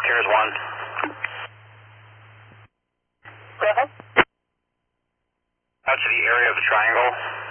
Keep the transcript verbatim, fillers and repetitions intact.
Here's one. Go ahead. Out to the area of the triangle.